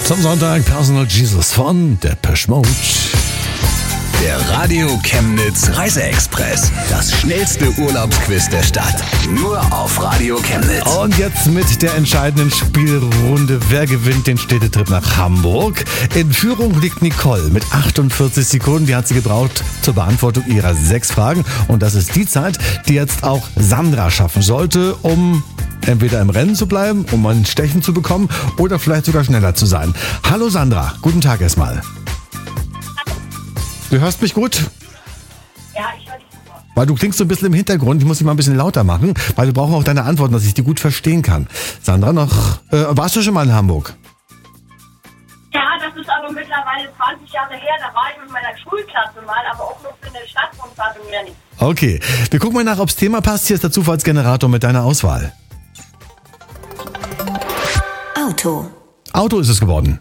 Zum Sonntag Personal Jesus von Depeche Mode. Der Radio Chemnitz Reiseexpress. Das schnellste Urlaubsquiz der Stadt. Nur auf Radio Chemnitz. Und jetzt mit der entscheidenden Spielrunde. Wer gewinnt den Städtetrip nach Hamburg? In Führung liegt Nicole mit 48 Sekunden. Die hat sie gebraucht zur Beantwortung ihrer 6 Fragen. Und das ist die Zeit, die jetzt auch Sandra schaffen sollte, um entweder im Rennen zu bleiben, um ein Stechen zu bekommen oder vielleicht sogar schneller zu sein. Hallo Sandra, guten Tag erstmal. Du hörst mich gut? Ja, ich höre dich super. Weil du klingst so ein bisschen im Hintergrund, ich muss dich mal ein bisschen lauter machen, weil wir brauchen auch deine Antworten, dass ich die gut verstehen kann. Sandra, warst du schon mal in Hamburg? Ja, das ist aber mittlerweile 20 Jahre her, da war ich mit meiner Schulklasse mal, aber auch nur für eine Stadtrundfahrt und mehr nicht. Okay, wir gucken mal nach, ob's Thema passt. Hier ist der Zufallsgenerator mit deiner Auswahl. Auto. Auto ist es geworden.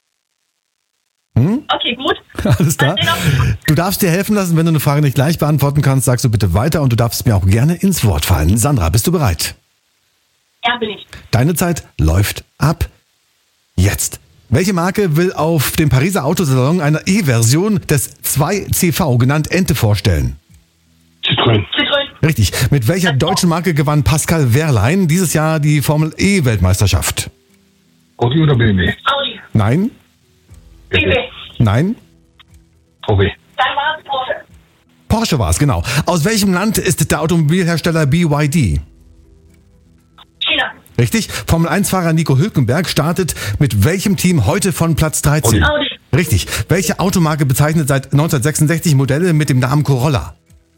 Okay, gut. Alles klar. Du darfst dir helfen lassen, wenn du eine Frage nicht gleich beantworten kannst, sagst du bitte weiter und du darfst mir auch gerne ins Wort fallen. Sandra, bist du bereit? Ja, bin ich. Deine Zeit läuft ab jetzt. Welche Marke will auf dem Pariser Autosalon eine E-Version des 2CV, genannt Ente, vorstellen? Citroën. Citroën. Richtig. Mit welcher deutschen Marke gewann Pascal Wehrlein dieses Jahr die Formel E-Weltmeisterschaft? Audi oder BMW? Audi. Nein? BMW. Nein? VW. Dann war es Porsche. Porsche war es, genau. Aus welchem Land ist der Automobilhersteller BYD? China. Richtig. Formel-1-Fahrer Nico Hülkenberg startet mit welchem Team heute von Platz 13? Audi. Richtig. Welche Automarke bezeichnet seit 1966 Modelle mit dem Namen Corolla?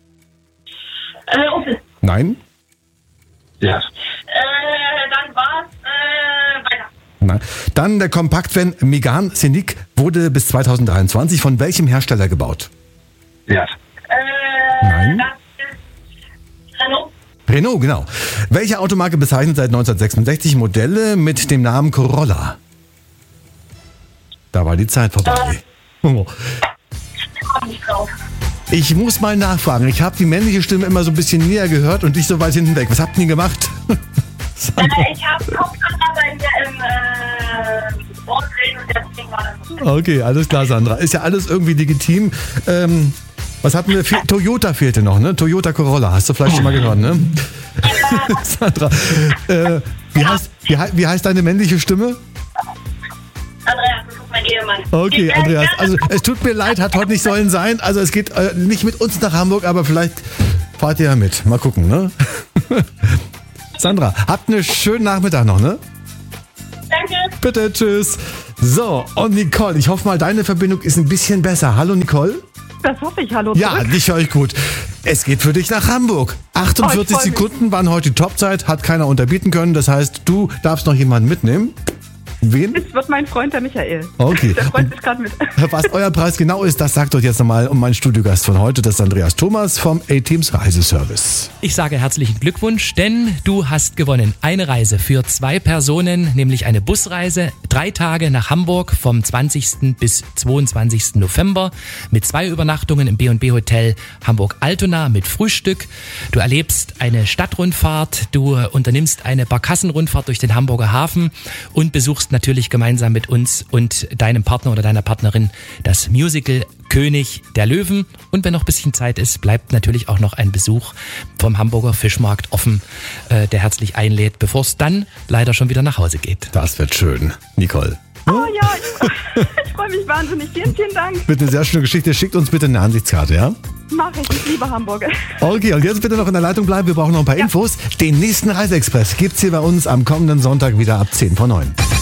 Opel. Nein? Ja. Dann war es weiter. Nein. Dann der Kompaktvan Megane Scenic wurde bis 2023 von welchem Hersteller gebaut? Ja. Nein. Das ist Renault. Renault, genau. Welche Automarke bezeichnet seit 1966 Modelle mit dem Namen Corolla? Da war die Zeit vorbei. Oh. Hab ich drauf. Ich muss mal nachfragen. Ich habe die männliche Stimme immer so ein bisschen näher gehört und dich so weit hinten weg. Was habt ihr denn gemacht? Sandra. Ich habe Kopfhörer bei mir im Wort drin und deswegen war das so. Okay, alles klar, Sandra. Ist ja alles irgendwie legitim. Was hatten wir? Toyota fehlte noch, ne? Toyota Corolla. Hast du vielleicht schon mal gehört, ne? Sandra, wie heißt deine männliche Stimme? Andreas, das ist mein Ehemann. Okay, Andreas. Also es tut mir leid, hat heute nicht sollen sein. Also es geht nicht mit uns nach Hamburg, aber vielleicht fahrt ihr ja mit. Mal gucken, ne? Sandra, habt einen schönen Nachmittag noch, ne? Danke. Bitte, tschüss. So, und Nicole, ich hoffe mal, deine Verbindung ist ein bisschen besser. Hallo, Nicole? Das hoffe ich. Hallo Ja, zurück. dich höre ich gut. Es geht für dich nach Hamburg. 48 ich freu mich. Sekunden waren heute die Topzeit, hat keiner unterbieten können. Das heißt, du darfst noch jemanden mitnehmen. Wen? Es wird mein Freund, der Michael. Okay. Der freut sich gerade mit. Was euer Preis genau ist, das sagt euch jetzt nochmal mein Studiogast von heute. Das ist Andreas Thomas vom A-Teams Reiseservice. Ich sage herzlichen Glückwunsch, denn du hast gewonnen. Eine Reise für 2 Personen, nämlich eine Busreise, 3 Tage nach Hamburg vom 20. bis 22. November mit 2 Übernachtungen im B&B Hotel Hamburg-Altona mit Frühstück. Du erlebst eine Stadtrundfahrt, du unternimmst eine Barkassenrundfahrt durch den Hamburger Hafen und besuchst natürlich gemeinsam mit uns und deinem Partner oder deiner Partnerin das Musical König der Löwen. Und wenn noch ein bisschen Zeit ist, bleibt natürlich auch noch ein Besuch vom Hamburger Fischmarkt offen, der herzlich einlädt, bevor es dann leider schon wieder nach Hause geht. Das wird schön. Nicole. Oh ja, ich freue mich wahnsinnig. Vielen, vielen Dank. Bitte, sehr schöne Geschichte. Schickt uns bitte eine Ansichtskarte, ja? Mach ich. Ich liebe Hamburg. Okay, und jetzt bitte noch in der Leitung bleiben. Wir brauchen noch ein paar Infos. Den nächsten Reiseexpress gibt's hier bei uns am kommenden Sonntag wieder ab 10 vor 9.